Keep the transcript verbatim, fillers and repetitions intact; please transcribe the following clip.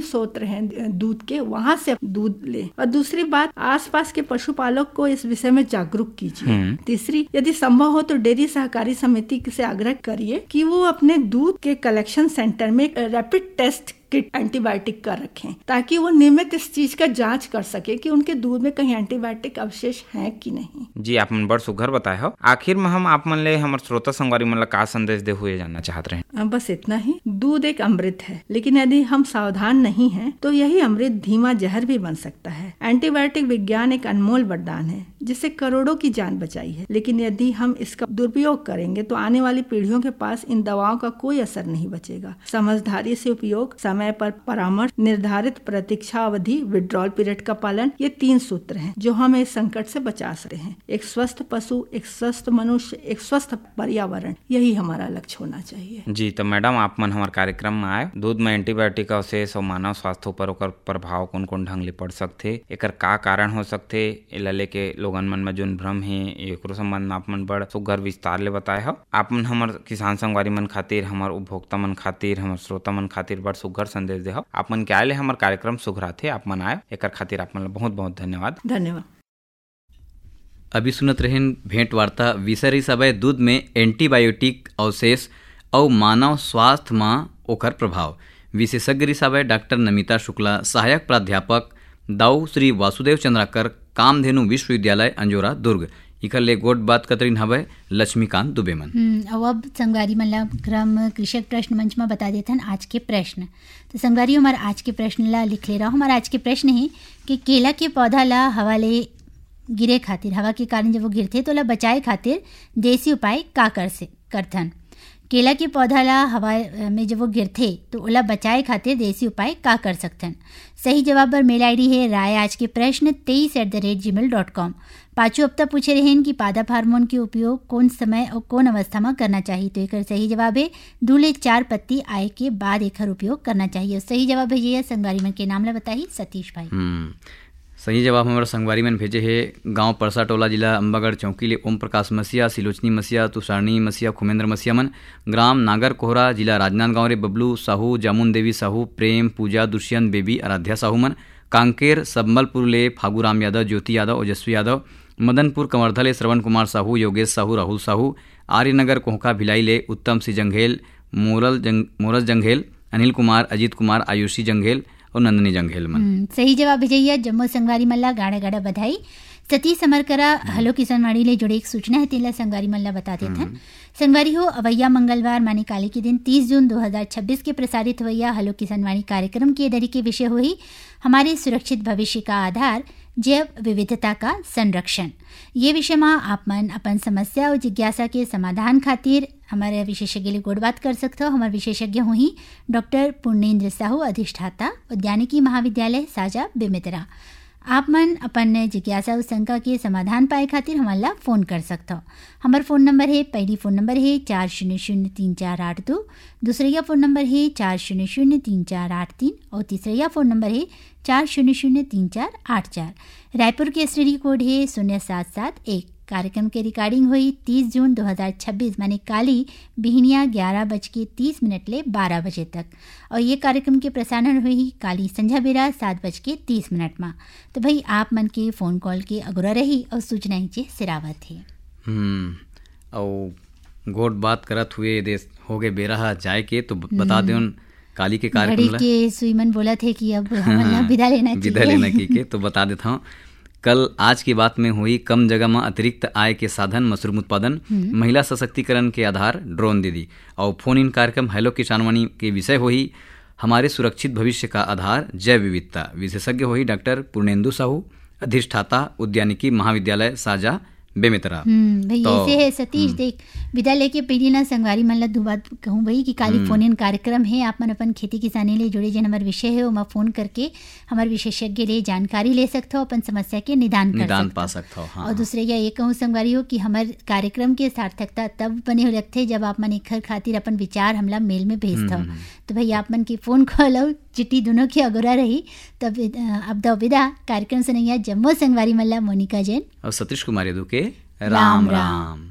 स्रोत हैं दूध के, वहां से दूध लें। और दूसरी बात, आसपास के पशुपालक को इस विषय में जागरूक कीजिए। तीसरी, यदि संभव हो तो डेयरी सहकारी समिति से आग्रह करिए कि वो अपने दूध के कलेक्शन सेंटर में रैपिड टेस्ट किट एंटीबायोटिक का रखें, ताकि वो नियमित इस चीज का जांच कर सके कि उनके दूध में कहीं एंटीबायोटिक अवशेष हैं कि नहीं। जी, आप मन बड़ सुघर बताए हो। आखिर में हम आप मन ले हमर श्रोता संगवारी मन ला का संदेश दे हुए जानना चाहत रहे। बस इतना ही। दूध एक अमृत है, लेकिन यदि हम सावधान नहीं हैं तो यही अमृत धीमा जहर भी बन सकता है। एंटीबायोटिक विज्ञान एक अनमोल वरदान है जिससे करोड़ों की जान बचाई है, लेकिन यदि हम इसका दुरुपयोग करेंगे तो आने वाली पीढ़ियों के पास इन दवाओं का कोई असर नहीं बचेगा। समझदारी से उपयोग, समय पर परामर्श, निर्धारित प्रतीक्षा अवधि, विड्रॉल पीरियड का पालन, ये तीन सूत्र हैं जो हमें इस संकट से बचा सकते हैं। एक स्वस्थ पशु, एक स्वस्थ मनुष्य, एक स्वस्थ पर्यावरण, यही हमारा लक्ष्य होना चाहिए। जी, तो मैडम आप मन हमारे कार्यक्रम में आए। दूध में एंटीबायोटिक अवशेष और मानव स्वास्थ्य पर ओकर प्रभाव कौन कौन ढंग ले पड़ सकते, एकर का कारण हो सकते, एला लेके लोगन मन में जोन भ्रम है एकरो संबंध में आप मन बड़ सुघर विस्तार ले बताए हो। आप मन हमार किसान संगवारी मन खातिर, हमार उपभोक्ता मन खातिर, हमार श्रोता मन खातिर बड़ सुघर संदेश दे हो। आप मन के आए ले हमार कार्यक्रम सुघराथे, आप मन आए, एकर खातिर आप मन बहुत बहुत धन्यवाद। धन्यवाद। अभी सुनत रहें भेंट वार्ता, विषय रही सब दूध में एंटीबायोटिक अवशेष और मानव स्वास्थ्य में ओकर प्रभाव। विशेषज्ञ रही सब डॉक्टर नमिता शुक्ला, सहायक प्राध्यापक दाऊ श्री वासुदेव चंद्राकर, कामधेनु विश्वविद्यालय अंजोरा दुर्ग। इकर ले गोट बात कतरीन हवे लक्ष्मीकांत दुबे मन। हम्म अब संगवारी मन ला क्रम कृषक प्रश्न मंच में बता देथन आज के प्रश्न। तो संगवारी हमार आज के प्रश्न ला लिख ले रहा हूँ। हमारा आज के प्रश्न है कि केला के पौधा ला हवा ले गिरे खातिर, हवा के कारण जब वो गिरते तो ला बचाए खातिर देसी उपाय का कर से करथन। केला के पौधा ला हवा में जब वो गिरते तो ओला बचाए खातिर देसी उपाय का कर सकथन। सही जवाब पर मेल आईडी है राय आज के प्रश्न तेईस एट द रेट जी मेल डॉट कॉम। पाँचों हफ्ता पूछे रहें कि पादप हार्मोन के उपयोग कौन समय और कौन अवस्था में करना चाहिए। तो एक सही जवाब है दूले चार पत्ती आए के बाद एकर उपयोग करना चाहिए। सही जवाब भेजिए संगवारी मन के नाम ला बताइए सतीश भाई। सही जवाब हमारा संगवारी में भेजे है गांव परसा टोला जिला अंबागढ़ चौकी ले ओम प्रकाश मसिया, सिलोचनी मसिया, तुषारणी मसिया, खुमेंद्र मसिया मन। ग्राम नागर कोहरा जिला राजनांदगांव रे बबलू साहू, जामुन देवी साहू, प्रेम पूजा, दुष्यंत बेबी, आराध्या साहू मन। कांकेर सबलपुर ले फागूराम यादव, ज्योति यादव, ओजस्वी यादव। मदनपुर कंवर्धा ले श्रवण कुमार साहू, योगेश साहू, राहुल साहू। आर्यनगर कोहका भिलाई ले उत्तम सिंह जंघेल, मोरल जंग मोरस जंघेल, अनिल कुमार, अजीत कुमार, आयुषी जंघेल और नंदनी जंघेल मन। सही जवाब भेजिए जम्मू संगवारी मल्ला गाड़ा गाड़ा बधाई। सतीश समरकरा हलो किसान वाणी ले जुड़े एक सूचना है तेला संगवारी मल्ला बता देते हैं। संगवारी हो अवैया मंगलवार माने काली के दिन तीस जून दो हज़ार छब्बीस के प्रसारित हुआ हलो किसान वाणी कार्यक्रम के दरी के विषय हुई हमारे सुरक्षित भविष्य का आधार जैव विविधता का संरक्षण। ये विषय में आप मन अपन समस्या और जिज्ञासा के समाधान खातिर हमारे विशेषज्ञ गोड़ बात कर सकते हो। हमारे विशेषज्ञ हुई डॉक्टर पूर्णेंद्र साहू, अधिष्ठाता उद्यानिकी महाविद्यालय साजा बेमेतरा। आप मन अपन जिज्ञासा और शंका के समाधान पाए खातिर हमारा फ़ोन कर सकते हो। हमारा फ़ोन नंबर है, पहली फ़ोन नंबर है चार शून्य शून्य तीन चार आठ दो, दूसरा फ़ोन नंबर है चार शून्य शून्य तीन चार आठ तीन और तीसरा फ़ोन नंबर है चार शून्य शून्य तीन चार आठ चार। रायपुर के एस टी डी कोड है शून्य सात सात एक। कार्यक्रम के रिकॉर्डिंग हुई तीस जून दो हज़ार छब्बीस माने काली बिहनिया ग्यारह बज के तीस मिनट ले बारह बजे तक। और ये कार्यक्रम के प्रसारण हुई काली संझा बेरा सात बज के तीस मिनट में। तो भाई आप मन के फ़ोन कॉल के अगुरा रही और सूचना ही सिरावत है। हम्म और गोट बात करत हुए देश हो गए बेरा जाए के तो बता दे काली के कार्यक्रम के सुईमन बोला थे कि अब हमारा विदा लेना चाहिए विदा लेना की के तो बता देता हूँ। कल आज की बात में हुई कम जगह में अतिरिक्त आय के साधन मशरूम उत्पादन, महिला सशक्तिकरण के आधार ड्रोन दीदी और फोन इन कार्यक्रम हेलो किसान वाणी के विषय हुई हमारे सुरक्षित भविष्य का आधार जैव विविधता। विशेषज्ञ हुई डॉक्टर पूर्णेंदु साहू, अधिष्ठाता उद्यानिकी महाविद्यालय साजा बेमेतरा। भाई तो, ऐसे है सतीश देख विदा लेके पहली ना संगवारी मन ला दो बात कहूँ भाई कि काली फोन इन कार्यक्रम है। आप मन अपन खेती किसानी ले जुड़े जन हमारे विषय है वो फोन करके हमारे विशेषज्ञ ले जानकारी ले सकते हो, अपन समस्या के निदान कर निदान पा सकते हो। हाँ, और दूसरे या ये कहूँ संगवारी हो कि हमारे कार्यक्रम के सार्थकता तब बने हो लगते जब आप मन एक खातिर अपन विचार हमला मेल में भेजते हो। तो भाई आप मन की फोन कॉल और चिट्ठी दोनों की अगुरा रही। तब अब दो विदा कार्यक्रम सुनैया जम्मू संगवारी मल्ला मोनिका जैन और सतीश कुमार यादव के राम राम, राम।